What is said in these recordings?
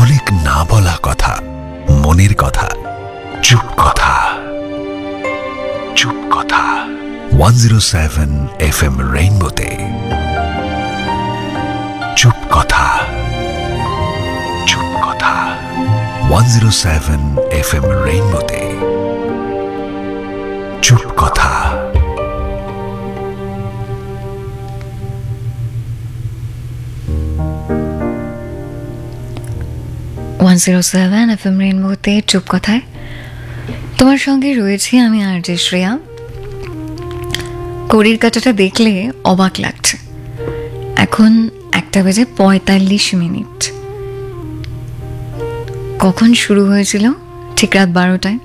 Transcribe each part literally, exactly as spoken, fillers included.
অনেক না বলা কথা, মনের কথা, চুপ কথা। চুপ কথা one zero seven F M রেইনবোতে। চুপ কথা, চুপ কথা one zero seven F M রেইনবোতে। চুপ কথা। One zero seven F M রেইনবোতে চুপ কথায় তোমার সঙ্গে রয়েছি আমি আর যে শ্রেয়া। ঘড়ির কাঁটাটা দেখলে অবাক লাগছে, এখন একটা বেজে পঁয়তাল্লিশ মিনিট। কখন শুরু হয়েছিল? ঠিক রাত বারোটায়,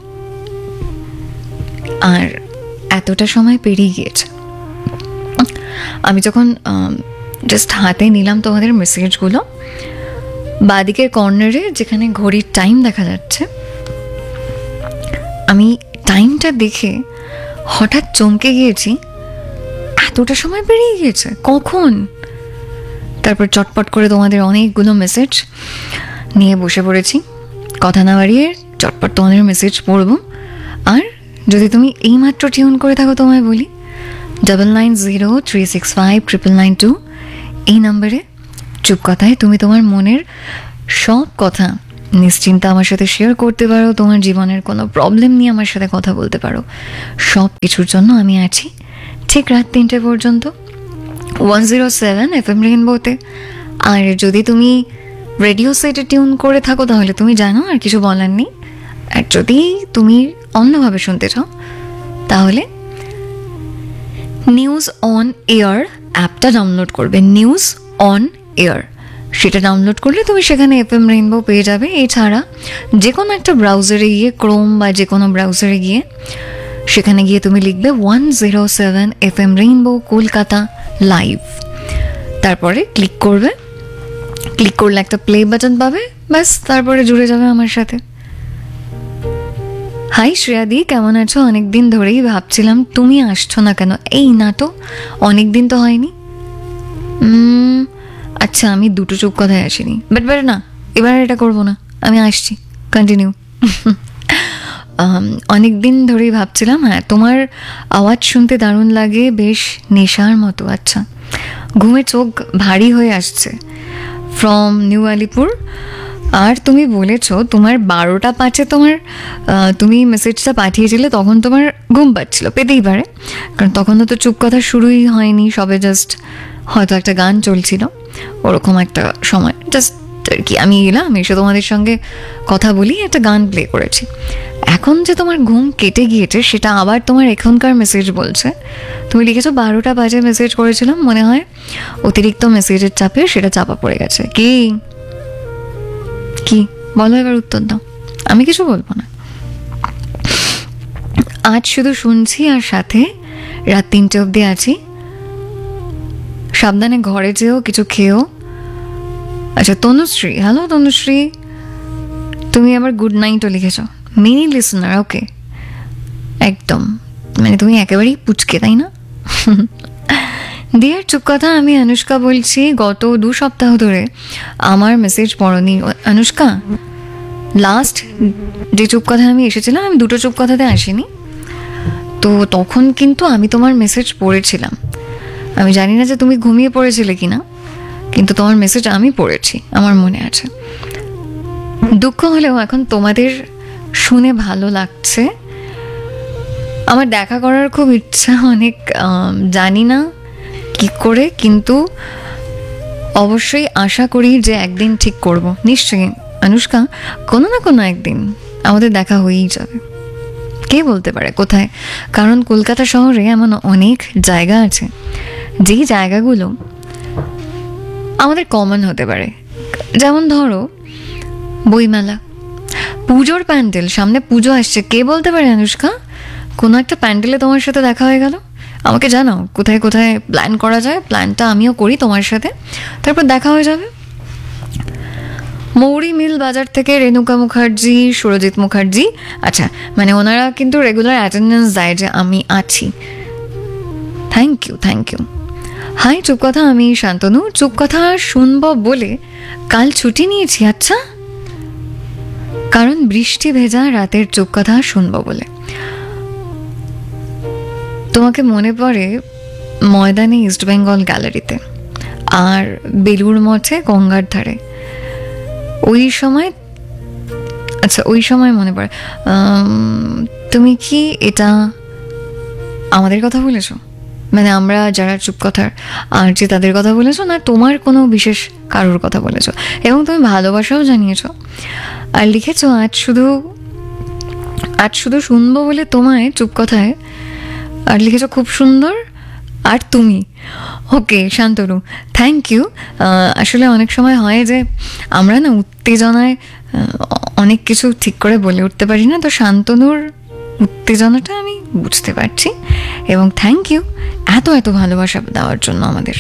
আর এতটা সময় পেরিয়ে গিয়েছে। আমি যখন জাস্ট হাতে নিলাম তোমাদের মেসেজগুলো, বাদিকের কর্নারে যেখানে ঘড়ির টাইম দেখা যাচ্ছে, আমি টাইমটা দেখে হঠাৎ চমকে গিয়েছি, এতটা সময় পেরিয়ে গিয়েছে কখন। তারপর চটপট করে তোমাদের অনেকগুলো মেসেজ নিয়ে বসে পড়েছি। কথা না বাড়িয়ে চটপট তোমাদের মেসেজ পড়ব। আর যদি তুমি এইমাত্র টিউন করে থাকো, তোমায় বলি double nine zero three six five triple nine two এই নাম্বারে চুপ কথায় তুমি তোমার মনের সব কথা নিশ্চিন্তে আমার সাথে শেয়ার করতে পারো। তোমার জীবনের কোনো প্রবলেম নিয়ে আমার সাথে কথা বলতে পারো। সব কিছুর জন্য আমি আছি ঠিক রাত তিনটে পর্যন্ত one zero seven F M রেইনবোতে। আর যদি তুমি রেডিও সেটে টিউন করে থাকো তাহলে তুমি জানো, আর কিছু বলার নেই। আর যদি তুমি অন্যভাবে শুনতে চাও তাহলে নিউজ অন এয়ার অ্যাপটা ডাউনলোড করবে। নিউজ অন এয়ার সেটা ডাউনলোড করলে তুমি সেখানে এফ এম রেইনবো পেয়ে যাবে। এছাড়া যে কোনো একটা ব্রাউজারে গিয়ে, ক্রোম বা যে কোনো ব্রাউজারে গিয়ে সেখানে গিয়ে তুমি লিখবে one zero seven F M rainbow Kolkata live, তারপরে ক্লিক করবে। ক্লিক করলে একটা প্লে বাটন পাবে, ব্যাস তারপরে জুড়ে যাবে আমার সাথে। হাই শ্রেয়াদি, কেমন আছো? অনেকদিন ধরেই ভাবছিলাম তুমি আসছো না কেন। এই না তো, অনেকদিন তো হয়নি। আচ্ছা, আমি দুটো চুপ কথায় আসিনি, বাট বাট না, এবার এটা করবো না, আমি আসছি। কন্টিনিউ। অনেক দিন ধরেই ভাবছিলাম, হ্যাঁ তোমার আওয়াজ শুনতে দারুণ লাগে, বেশ নেশার মতো। আচ্ছা, ঘুমে চোখ ভারী হয়ে আসছে ফ্রম নিউ আলিপুর। আর তুমি বলেছো তোমার বারোটা পাঁচে তোমার তুমি মেসেজটা পাঠিয়েছিলে, তখন তোমার ঘুম পাচ্ছিল, পেতেই পারে, কারণ তখনও তো চুপ কথা শুরুই হয়নি, সবে জাস্ট হয়তো একটা গান চলছিল, ওরকম একটা সময় জাস্ট আর কি। আমি এলাম, এসে তোমাদের সঙ্গে কথা বলি, একটা গান প্লে করেছি। এখন যে তোমার ঘুম কেটে গিয়েছে সেটা আবার তোমার এখনকার মেসেজ বলছে। তুমি লিখেছো বারোটা বাজে মেসেজ করেছিলাম, মনে হয় অতিরিক্ত মেসেজের চাপে সেটা চাপা পড়ে গেছে। কি কি বলো, এবার উত্তর দাও, আমি কিছু বলবো না। আজ শুধু শুনছি আর সাথে রাত তিনটে অবধি আছি। সাবধানে ঘরে যেও, কিছু খেয়েও। আচ্ছা তনুশ্রী, হ্যালো তনুশ্রী, তুমি আবার গুড নাইটও লিখেছ। মিনি লিসনার, ওকে, একদম, মানে তুমি একেবারেই পুচকে, তাই না? ডিয়ার চুপ কথা, আমি অনুষ্কা বলছি। গত দু সপ্তাহ ধরে আমার মেসেজ পড়নি। অনুষ্কা, লাস্ট যে চুপ কথায় আমি এসেছিলাম, আমি দুটো চুপ কথাতে আসিনি তো, তখন কিন্তু আমি তোমার মেসেজ পড়েছিলাম। আমি জানি না যে তুমি ঘুমিয়ে পড়েছিলে কিনা, কিন্তু তোমার মেসেজ আমি পড়েছি, আমার মনে আছে। দুঃখ হলেও এখন তোমাদের শুনে ভালো লাগছে। আমার দেখা করার খুব ইচ্ছা অনেক, জানি না কি করে, কিন্তু অবশ্যই আশা করি যে একদিন ঠিক করব। নিশ্চয়ই অনুষ্কা, কোনো না কোনো একদিন আমাদের দেখা হয়েই যাবে। কে বলতে পারে কোথায়, কারণ কলকাতা শহরে এমন অনেক জায়গা আছে যেই জায়গাগুলো আমাদের কমন হতে পারে। যেমন ধরো বইমেলা, পুজোর প্যান্ডেল, সামনে পুজো আসছে, কে বলতে পারে অনুষ্কা কোনো একটা প্যান্ডেলে তোমার সাথে দেখা হয়ে গেল। আমাকে জানাও কোথায় কোথায় প্ল্যান করা যায়, প্ল্যানটা আমিও করি তোমার সাথে, তারপর দেখা হয়ে যাবে। মৌরি মিল বাজার থেকে রেণুকা মুখার্জি, সুরজিৎ মুখার্জি, আচ্ছা মানে ওনারা কিন্তু রেগুলার অ্যাটেন্ডেন্স দেয় যে আমি আছি। Thank you thank you. High চুপ কথা, আমি শান্তনু। চুপ কথা শুনবো বলে কাল ছুটি নিয়েছি। আচ্ছা কারণ বৃষ্টি ভেজা রাতের চুপ কথা শুনবো বলে। তোমাকে মনে পড়ে ময়দানে ইস্ট বেঙ্গল গ্যালারিতে আর বেলুর মঠে গঙ্গার ধারে ওই সময়, আচ্ছা ওই সময় মনে পড়ে তুমি কি এটা আমাদের কথা বলেছো, মানে আমরা যারা চুপ কথার আর যে তাদের কথা বলেছো, না তোমার কোনো বিশেষ কারোর কথা বলেছো, এবং তুমি ভালোবাসাও জানিয়েছো আর লিখেছো আজ শুধু আজ শুধু শুনবো বলে তোমায় চুপ কথায়, আর লিখেছো খুব সুন্দর আর তুমি। ওকে শান্তনু, থ্যাংক ইউ। আসলে অনেক সময় হয় যে আমরা না উত্তেজনায় অনেক কিছু ঠিক করে বলে উঠতে পারি না, তো শান্তনুর উত্তেজনাটা আমি বুঝতে পারছি এবং থ্যাংক ইউ এত এত ভালোবাসা দেওয়ার জন্য আমাদের।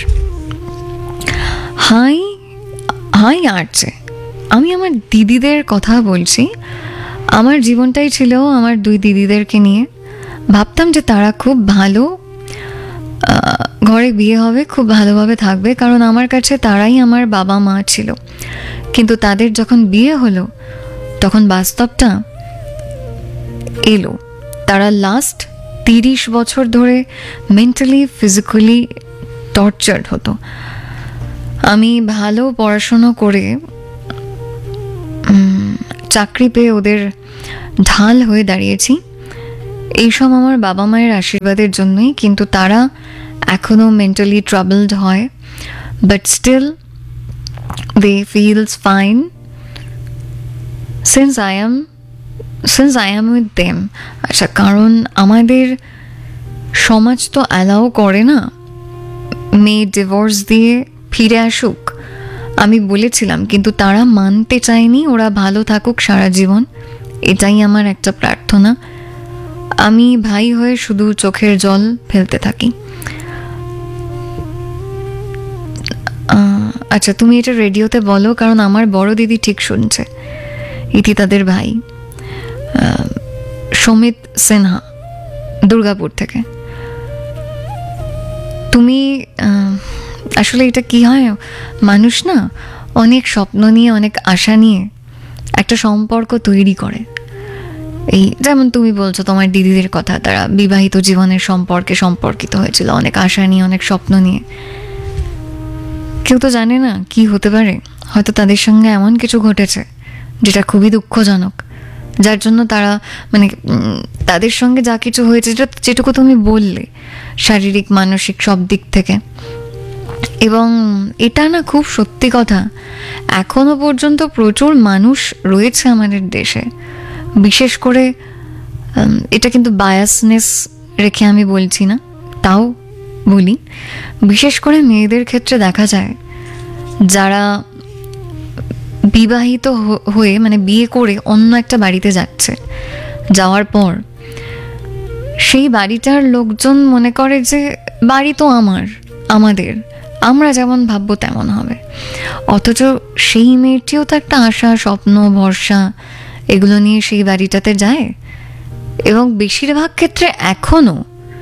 হাই হাই আর্টসে আমি আমার দিদিদের কথা বলছি। আমার জীবনটাই ছিল আমার দুই দিদিদেরকে নিয়ে। ভাবতাম যে তারা খুব ভালো ঘরে বিয়ে হবে, খুব ভালোভাবে থাকবে, কারণ আমার কাছে তারাই আমার বাবা মা ছিল। কিন্তু তাদের যখন বিয়ে হলো তখন বাস্তবটা এলো। তারা লাস্ট তিরিশ বছর ধরে মেন্টালি ফিজিক্যালি টর্চার্ড হতো। আমি ভালো পড়াশুনো করে চাকরি পেয়ে ওদের ঢাল হয়ে দাঁড়িয়েছি, এইসব আমার বাবা মায়ের আশীর্বাদের জন্যই। কিন্তু তারা এখনও মেন্টালি ট্রাবলড হয়, but still they feels fine since I am since I am with them. আচ্ছা, কারণ আমাদের সমাজ তো অ্যালাউ করে না মেয়ে ডিভোর্স দিয়ে ফিরে আসুক। আমি বলেছিলাম কিন্তু তারা মানতে চায়নি, ওরা ভালো থাকুক সারা জীবন, এটাই আমার একটা প্রার্থনা। আমি ভাই হয়ে শুধু চোখের জল ফেলতে থাকি। আচ্ছা, তুমি এটা রেডিওতে বলো, কারণ আমার বড় দিদি ঠিক শুনছে। ইতি তাদের ভাই সমিত সিনহা দুর্গাপুর থেকে। তুমি আসলে এটা কি হয়, মানুষ না অনেক স্বপ্ন নিয়ে অনেক আশা নিয়ে একটা সম্পর্ক তৈরি করে। এই যেমন তুমি বলছো তোমার দিদিদের কথা, তারা বিবাহিত জীবনের সম্পর্কে সম্পর্কিত হয়েছিল অনেক আশা নিয়ে, অনেক স্বপ্ন নিয়ে। কেউ তো জানে না কি হতে পারে, হয়তো তাদের সঙ্গে এমন কিছু ঘটেছে যেটা খুবই দুঃখজনক, যার জন্য তারা মানে তাদের সঙ্গে যা কিছু হয়েছে, যেটা যেটুকু তুমি বললে শারীরিক মানসিক সব দিক থেকে। এবং এটা না খুব সত্যি কথা, এখনো পর্যন্ত প্রচুর মানুষ রয়েছে আমাদের দেশে, বিশেষ করে এটা কিন্তু বায়াসনেস রেখে আমি বলছি না, তাও বলি, বিশেষ করে মেয়েদের ক্ষেত্রে দেখা যায় যারা বিবাহিত হয়ে মানে বিয়ে করে অন্য একটা বাড়িতে যাচ্ছে, যাওয়ার পর সেই বাড়িটার লোকজন মনে করে যে বাড়ি তো আমার, আমাদের, আমরা যেমন ভাববো তেমন হবে। অথচ সেই মেয়েটিও তো একটা আশা, স্বপ্ন, ভরসা এগুলো নিয়ে সেই বাড়িটাতে যায়। এবং বেশিরভাগ ক্ষেত্রে এখনো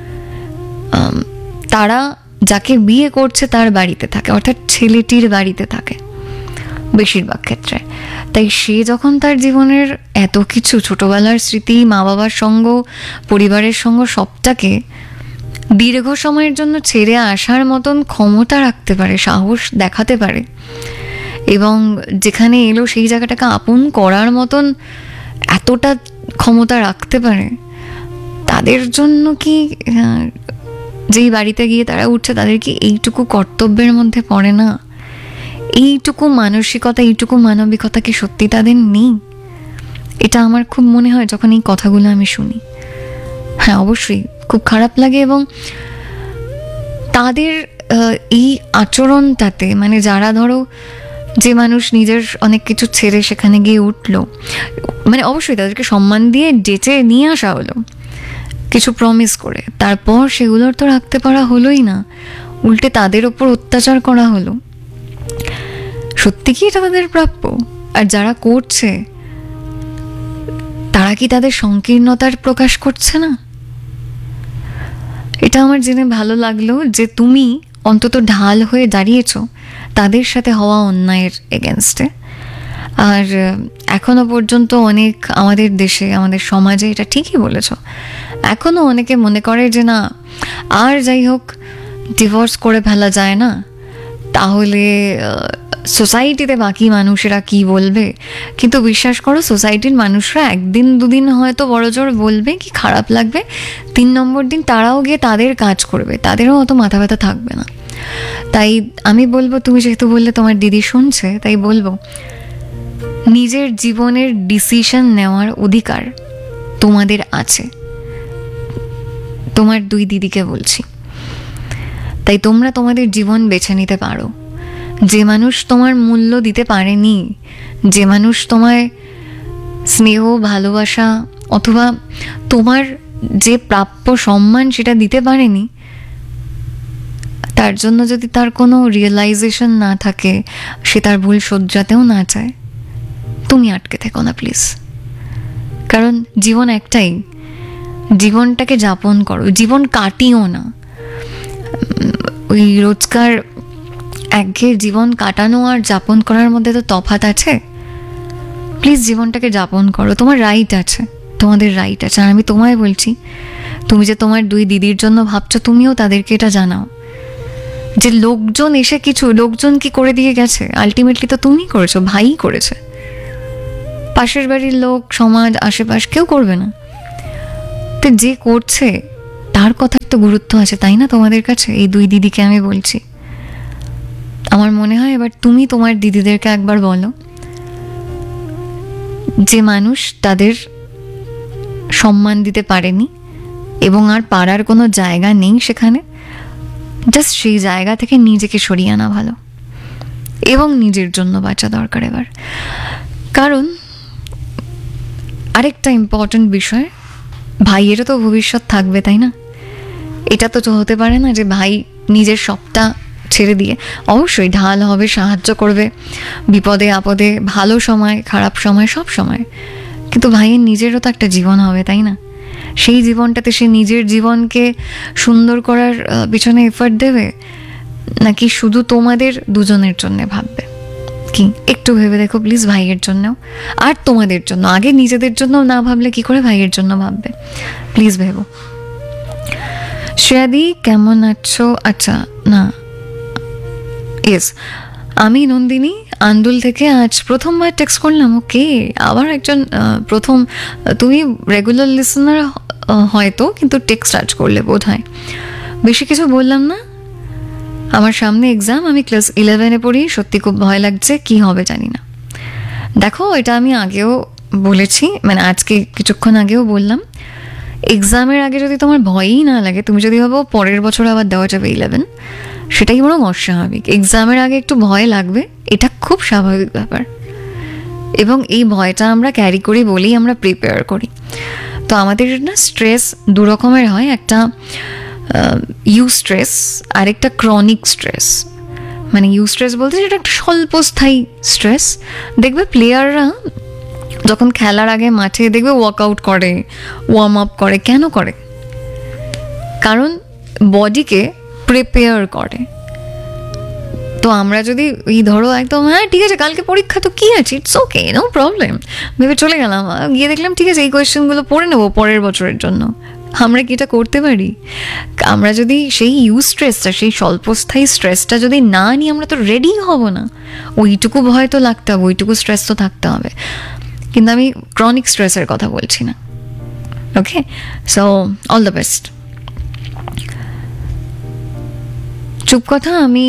তারা যাকে বিয়ে করছে তার বাড়িতে থাকে, অর্থাৎ ছেলেটির বাড়িতে থাকে বেশিরভাগ ক্ষেত্রে। তাই সে যখন তার জীবনের এত কিছু, ছোটবেলার স্মৃতি, মা বাবার সঙ্গ, পরিবারের সঙ্গ সবটাকে দীর্ঘ সময়ের জন্য ছেড়ে আসার মতন ক্ষমতা রাখতে পারে, সাহস দেখাতে পারে, এবং যেখানে এলো সেই জায়গাটাকে আপন করার মতন এতটা ক্ষমতা রাখতে পারে, তাদের জন্য কি যেই বাড়িতে গিয়ে তারা উঠছে তাদের কি এইটুকু কর্তব্যের মধ্যে পড়ে না? এইটুকু মানসিকতা, এইটুকু মানবিকতা কি সত্যি তাদের নেই? এটা আমার খুব মনে হয় যখন এই কথাগুলো আমি শুনি। হ্যাঁ, অবশ্যই খুব খারাপ লাগে। এবং তাদের এই আচরণটাতে মানে যারা ধরো যে মানুষ নিজের অনেক কিছু ছেড়ে সেখানে গিয়ে উঠলো, মানে অবশ্যই তাদেরকে সম্মান দিয়ে ডেচে নিয়ে আসা হলো কিছু প্রমিস করে, তারপর সেগুলোর তো রাখতে পারা হলোই না, উল্টে তাদের ওপর অত্যাচার করা হলো। সত্যি কি এটা তাদের প্রাপ্য? আর যারা করছে তারা কি তাদের সংকীর্ণতার প্রকাশ করছে না? এটা আমার জেনে ভালো লাগলো যে তুমি অন্তত ঢাল হয়ে দাঁড়িয়েছো তাদের সাথে হওয়া অন্যায়ের এগেনস্টে। আর এখনো পর্যন্ত অনেক আমাদের দেশে, আমাদের সমাজে এটা ঠিকই বলেছ, এখনো অনেকে মনে করে যে না, আর যাই হোক ডিভোর্স করে ফেলা যায় না, তাহলে সোসাইটিতে বাকি মানুষেরা কি বলবে। কিন্তু বিশ্বাস করো, সোসাইটির মানুষরা একদিন দুদিন হয়তো বড়জোর বলবে, কি খারাপ লাগবে, তিন নম্বর দিন তারাও গিয়ে তাদের কাজ করবে, তাদেরও অত মাথা ব্যথা থাকবে না। তাই আমি বলবো, তুমি যেহেতু বললে তোমার দিদি শুনছে, তাই বলবো নিজের জীবনের ডিসিশন নেওয়ার অধিকার তোমাদের আছে। তোমার দুই দিদিকে বলছি, তাই তোমরা তোমাদের জীবন বেছে নিতে পারো। যে মানুষ তোমার মূল্য দিতে পারেনি, যে মানুষ তোমায় স্নেহ ভালোবাসা অথবা তোমার যে প্রাপ্য সম্মান সেটা দিতে পারেনি, তার জন্য যদি তার কোনো রিয়েলাইজেশন না থাকে, সে তার ভুল শোধরাতেও না চায়, তুমি আটকে থেকো না প্লিজ। কারণ জীবন একটাই, জীবনটাকে যাপন করো, জীবন কাটিও না। ওই রোজকার একঘেয়ে জীবন কাটানো আর যাপন করার মধ্যে তো তফাৎ আছে। প্লিজ জীবনটাকে যাপন করো, তোমার রাইট আছে, তোমাদের রাইট আছে। আর আমি তোমায় বলছি, তুমি যে তোমার দুই দিদির জন্য ভাবছো, তুমিও তাদেরকে এটা জানাও যে লোকজন এসে কিছু, লোকজন কি করে দিয়ে গেছে, আলটিমেটলি তো তুমি করেছো, ভাই করেছে, পাশের বাড়ির লোক, সমাজ, আশেপাশ কেউ করবে না। তো যে করছে তার কথার তো গুরুত্ব আছে, তাই না তোমাদের কাছে? এই দুই দিদিকে আমি বলছি, আমার মনে হয় এবার তুমি তোমার দিদিদেরকে একবার বলো, যে মানুষ তাদের সম্মান দিতে পারেনি এবং আর পারার কোনো জায়গা নেই সেখানে, জাস্ট সেই জায়গা থেকে নিজেকে সরিয়ে আনা ভালো এবং নিজের জন্য বাঁচা দরকার এবার। কারণ আরেকটা ইম্পর্টেন্ট বিষয়, ভাইয়েরও তো ভবিষ্যৎ থাকবে, তাই না? এটা তো হতে পারে না যে ভাই নিজের সবটা ছেড়ে দিয়ে, অবশ্যই ঢাল হবে, সাহায্য করবে বিপদে আপদে, ভালো সময় খারাপ সময় সব সময়, কিন্তু ভাইয়ের নিজেরও তো একটা জীবন হবে, তাই না? সেই জীবনটাতে সে নিজের জীবনকে সুন্দর করার পিছনে এফর্ট দেবে, নাকি শুধু তোমাদের দুজনের জন্য ভাববে? কি একটু ভেবে দেখো প্লিজ, ভাইয়ের জন্যও আর তোমাদের জন্য। আগে নিজেদের জন্য না ভাবলে কি করে ভাইয়ের জন্য ভাববে? প্লিজ ভেবো। শ্রেয়াদি কেমন আছো? আচ্ছা, না, ইয়েস, আমি নন্দিনী আন্দুল থেকে আজ প্রথমবার টেক্সট করলাম। ওকে, আবার একজন প্রথম, তুমি রেগুলার লিসনার হয়তো, কিন্তু টেক্সট আজ করলে বোধ হয়। বেশি কিছু বললাম না, আমার সামনে এক্সাম, আমি ক্লাস ইলেভেনে পড়ি, সত্যি খুব ভয় লাগছে, কি হবে জানি না। দেখো, এটা আমি আগেও বলেছি, মানে আজকে কিছুক্ষণ আগেও বললাম, এক্সামের আগে যদি তোমার ভয়ই না লাগে, তুমি যদি ভাবো পরের বছর আবার দেওয়া যাবে ইলেভেন, সেটাই বরং অস্বাভাবিক। এক্সামের আগে একটু ভয় লাগবে, এটা খুব স্বাভাবিক ব্যাপার, এবং এই ভয়টা আমরা ক্যারি করি বলেই আমরা প্রিপেয়ার করি। তো আমাদের না স্ট্রেস দু রকমের হয়, একটা ইউ স্ট্রেস আর একটা ক্রনিক স্ট্রেস। মানে ইউ স্ট্রেস বলতে যেটা একটা স্বল্পস্থায়ী স্ট্রেস। দেখবে প্লেয়াররা যখন খেলার আগে মাঠে দেখবে ওয়ার্কআউট করে, ওয়ার্ম আপ করে, কেন করে? কারণ বডিকে প্রিপেয়ার করে। তো আমরা যদি এই ধরো একদম, হ্যাঁ ঠিক আছে কালকে পরীক্ষা, তো কি আছে, ইটস ওকে, নো প্রবলেম, ভেবে চলে গেলাম, গিয়ে দেখলাম ঠিক আছে এই কোয়েশ্চেনগুলো পড়ে নেবো পরের বছরের জন্য, আমরা কি এটা করতে পারি? আমরা যদি সেই ইউ স্ট্রেসটা, সেই স্বল্পস্থায়ী স্ট্রেসটা যদি না নিই, আমরা তো রেডি হব না। ওইটুকু ভয় তো লাগতে হবে, ওইটুকু স্ট্রেস তো থাকতে হবে, কিন্তু আমি ক্রনিক স্ট্রেসের কথা বলছি না। ওকে, সো অল দ্য বেস্ট। চুপ কথা, আমি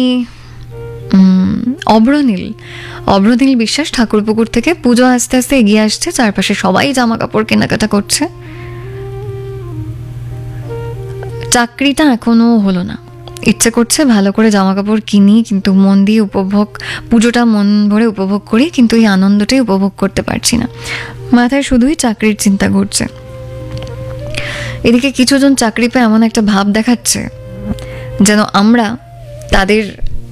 অভ্রনীল অভ্রনীল বিশ্বাস, ঠাকুরপুকুর থেকে। পুজো আস্তে আস্তে এগিয়ে আসছে, চারপাশে সবাই জামা কাপড় কেনাকাটা করছে। চাকরিটা এখনো হলো না, ইচ্ছে করছে ভালো করে জামা কাপড় কিনি, কিন্তু মন দিয়ে উপভোগ, পুজোটা মন ভরে উপভোগ করি, কিন্তু এই আনন্দটাই উপভোগ করতে পারছি না। মাথায় শুধুই চাকরির চিন্তা ঘুরছে। এদিকে কিছুজন চাকরি পেয়ে এমন একটা ভাব দেখাচ্ছে যেন আমরা তাদের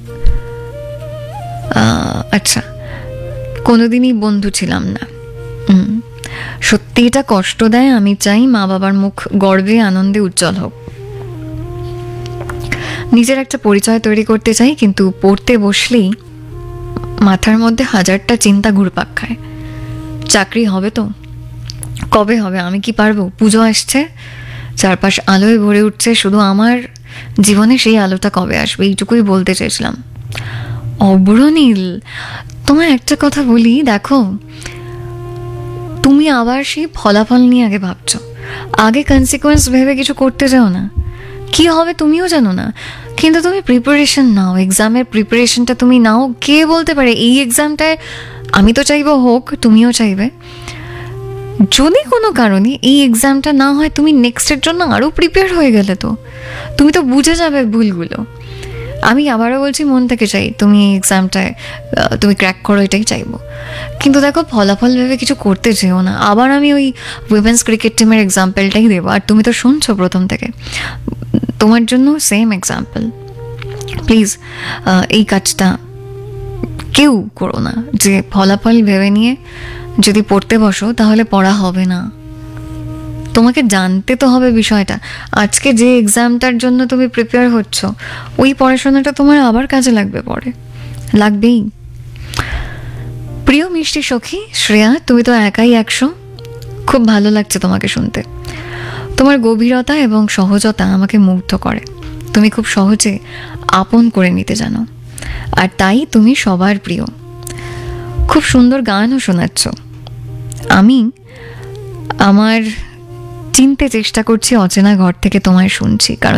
আচ্ছা কোনোদিনই বন্ধু ছিলাম না। সত্যি এটা কষ্ট দেয়। আমি চাই মা বাবার মুখ গর্বে আনন্দে উজ্জ্বল হোক। নিজের একটা পরিচয় তৈরি করতে চাই, কিন্তু পড়তে বসলেই মাথার মধ্যে হাজারটা চিন্তা ঘুরপাক খায়। চাকরি হবে তো, কবে হবে, আমি কি পারবো, পুজো আসছে, চারপাশ আলোয় ভরে উঠছে, শুধু আমার জীবনে সেই আলোটা কবে আসবে, এইটুকুই বলতে চেয়েছিলাম। অব্রনীল, তোমায় একটা কথা বলি, দেখো তুমি আবার সেই ফলাফল নিয়ে আগে ভাবছো, আগে কনসিকোয়েন্স ভেবে কিছু করতে যাও না। কি হবে তুমিও জানো না, কিন্তু তুমি প্রিপারেশন নাও, এক্সামের প্রিপারেশনটা তুমি নাও। কে বলতে পারে এই এক্সামটায়, আমি তো চাইবো হোক, তুমিও চাইবে, যদি কোনো কারণে এই এক্সামটা না হয়, তুমি নেক্সটের জন্য আরও প্রিপেয়ার হয়ে গেলে তো তুমি তো বুঝে যাবে ভুলগুলো। আমি আবারও বলছি, মন থেকে চাই তুমি এই এক্সামটায় তুমি ক্র্যাক করো, এটাই চাইবো। কিন্তু দেখো, ফলাফল ভেবে কিছু করতে চেও না। আবার আমি ওই উইমেন্স ক্রিকেট টিমের এক্সাম্পলটাই দেবো, আর তুমি তো শুনছো প্রথম থেকে, তোমার জন্য সেম এক্সাম্পল। প্লিজ এই কাজটা কেউ করো না, যে ফলাফল ভেবে নিয়ে যদি পড়তে বসো তাহলে পড়া হবে না। তোমাকে জানতে তো হবে বিষয়টা। আজকে যে এক্সামটার জন্য তুমি প্রিপেয়ার হচ্ছ, ওই পড়াশোনাটা তোমার আবার কাজে লাগবে, পরে লাগবেই। প্রিয় মিষ্টি সখী শ্রেয়া, তুমি তো একাই একশো। খুব ভালো লাগছে তোমাকে শুনতে। তোমার গভীরতা এবং সহজতা আমাকে মুগ্ধ করে। তুমি খুব সহজে আপন করে নিতে জানো, আর তাই তুমি সবার প্রিয়। খুব সুন্দর গানও শোনাচ্ছ। আমি আমার চিনতে চেষ্টা করছি, অচেনা ঘর থেকে তোমায় শুনছি, কারণ